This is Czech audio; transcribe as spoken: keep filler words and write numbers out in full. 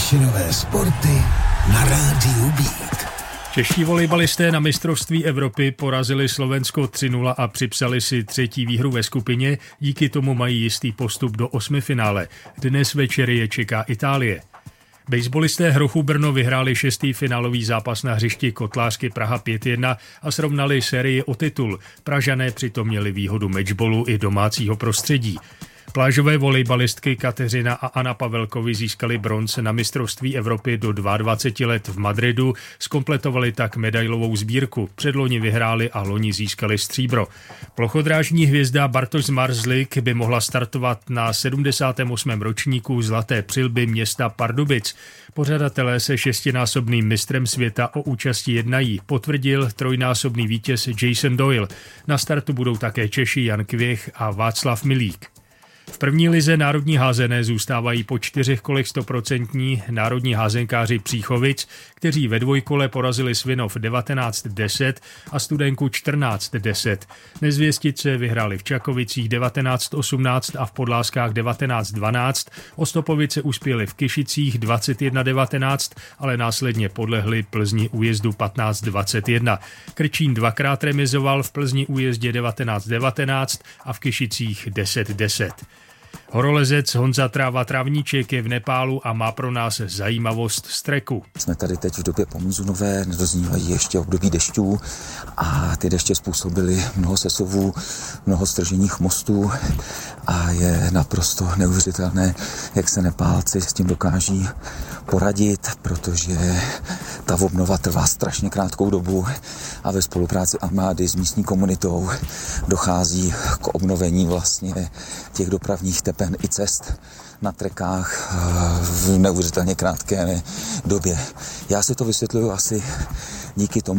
Trenčinové sporty na rádiu Beat. Čeští volejbalisté na mistrovství Evropy porazili Slovensko tři nula a připsali si třetí výhru ve skupině, díky tomu mají jistý postup do osmifinále. Dnes večer je čeká Itálie. Basebalisté Hrochu Brno vyhráli šestý finálový zápas na hřišti Kotlářky Praha pět jedna a srovnali sérii o titul. Pražané přitom měli výhodu matchballu i domácího prostředí. Plážové volejbalistky Kateřina a Anna Pavelkovi získali bronz na mistrovství Evropy do dvacet dva let v Madridu, zkompletovali tak medailovou sbírku. Předloni vyhráli a loni získali stříbro. Plochodrážní hvězda Bartoš Zmarzlik by mohla startovat na sedmdesátém osmém ročníku Zlaté přilby města Pardubic. Pořadatelé se šestinásobným mistrem světa o účasti jednají, potvrdil trojnásobný vítěz Jason Doyle. Na startu budou také Češi Jan Kvěch a Václav Milík. V první lize národní házené zůstávají po čtyřech kolech stoprocentní národní házenkáři Příchovic, kteří ve dvojkole porazili Svinov devatenáct deset a Studenku čtrnáct deset. Nezvěstice vyhráli v Čakovicích devatenáct osmnáct a v Podláskách devatenáct dvanáct. Ostopovice uspěli v Kyšicích dvacet jedna devatenáct, ale následně podlehli Plzni újezdu patnáct dvacet jedna. Krčín dvakrát remizoval, v Plzni újezdě devatenáct devatenáct a v Kyšicích deset deset. Horolezec Honza Tráva Trávníček je v Nepálu a má pro nás zajímavost z treku. Jsme tady teď v době pomonzunové, nedoznívají ještě období dešťů a ty deště způsobily mnoho sesuvů, mnoho strženích mostů a je naprosto neuvěřitelné, jak se Nepálci s tím dokáží poradit, protože ta obnova trvá strašně krátkou dobu a ve spolupráci armády s místní komunitou dochází k obnovení vlastně těch dopravních tepen i cest na trekách v neuvěřitelně krátké době. Já si to vysvětluju asi díky tomu,